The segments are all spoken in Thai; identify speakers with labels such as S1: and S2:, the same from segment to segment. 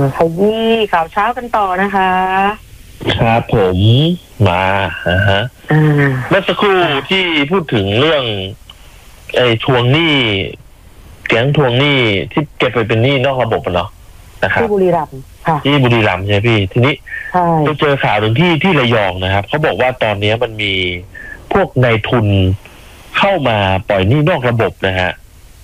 S1: ขยี้ข่าวเช้ากันต่อนะคะ
S2: ครับผมมาฮะเมื่อสักครู่ที่พูดถึงเรื่องทวงหนี้แก๊งทวงหนี้ที่เก็บไปเป็นหนี้นอกระบบเนาะนะครับ
S1: ที่บุรีรัมย์ค่ะ
S2: ที่บุรีรัมย์ใช่พี่ทีนี้ไปเจอข่าวหนึ่งที่ระยองนะครับเขาบอกว่าตอนนี้มันมีพวกนายทุนเข้ามาปล่อยหนี้นอกระบบนะฮะ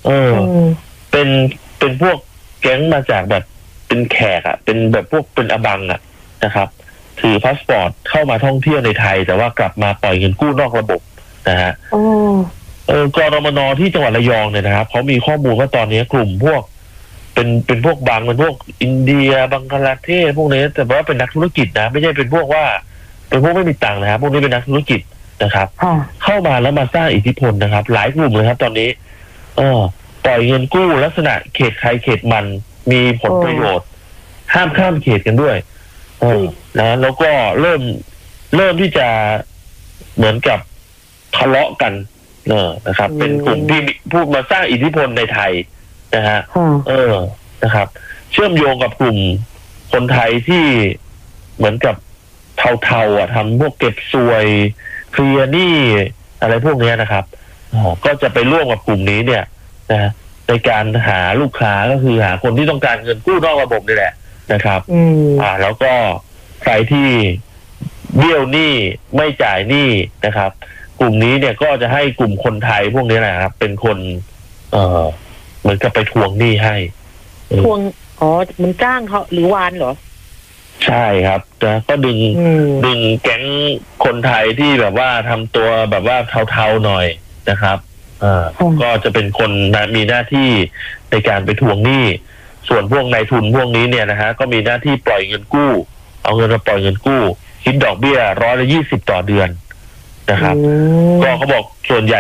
S2: เป็นพวกแก๊งมาจากแบบเป็นแขกอ่ะเป็นแบบพวกเป็นอบังอ่ะนะครับถือพาสปอร์ตเข้ามาท่องเที่ยวในไทยแต่ว่ากลับมาปล่อยเงินกู้นอกระบบนะฮะกรมน.ที่จังหวัดระยองเนี่ยนะครับเขามีข้อมูลว่าตอนนี้กลุ่มพวกเป็นพวกบางเป็นพวกอินเดียบังกลาเทศพวกนี้แต่ว่าเป็นนักธุรกิจนะไม่ใช่เป็นพวกว่าเป็นพวกไม่มีตังค์นะครับพวกนี้เป็นนักธุรกิจนะครับเข้ามาแล้วมาสร้างอิทธิพลนะครับหลายกลุ่มเลยครับตอนนี้ปล่อยเงินกู้ลักษณะเขตใครเขตมันมีผลประโยชน์ห้ามข้ามเขตกันด้วยนะแล้วก็เริ่มที่จะเหมือนกับทะเลาะกันนะครับเป็นกลุ่มที่พูดมาสร้างอิทธิพลในไทยนะฮะนะครับเชื่อมโยงกับกลุ่มคนไทยที่เหมือนกับเทาๆอ่ะทำพวกเก็บซวยเคลียร์หนี้อะไรพวกนี้นะครับก็จะไปร่วมกับกลุ่มนี้เนี่ยนะในการหาลูกค้าก็คือหาคนที่ต้องการเงินกู้นอกระบบนี่แหละนะครับแล้วก็ใครที่เบี้ยวหนี้ไม่จ่ายหนี้นะครับกลุ่มนี้เนี่ยก็จะให้กลุ่มคนไทยพวกนี้แหละครับเป็นคนเหมือนกับไปทวงหนี้ให้
S1: ทวงมันจ้างเขาหรือวานเหรอ
S2: ใช่ครับนะก็ดึงแก๊งคนไทยที่แบบว่าทำตัวแบบว่าเทาๆหน่อยนะครับก็จะเป็นคนมีหน้าที่ในการไปทวงหนี้ส่วนพวกนายทุนพวกนี้เนี่ยนะฮะก็มีหน้าที่ปล่อยเงินกู้เอาเงินมาปล่อยเงินกู้คิดดอกเบี้ย120%ต่อเดือนนะครับก็เขาบอกส่วนใหญ่